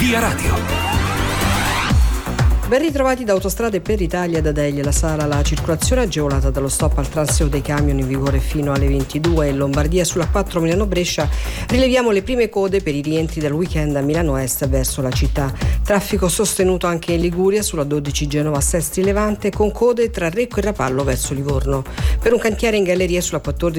Via Radio. Ben ritrovati da Autostrade per Italia da Delia. La Sala, la circolazione agevolata dallo stop al transito dei camion in vigore fino alle 22. In Lombardia sulla 4 Milano-Brescia rileviamo le prime code per i rientri dal weekend a Milano Est verso la città. Traffico sostenuto anche in Liguria sulla 12 Genova-Sestri Levante con code tra Recco e Rapallo verso Livorno. Per un cantiere in galleria sulla 14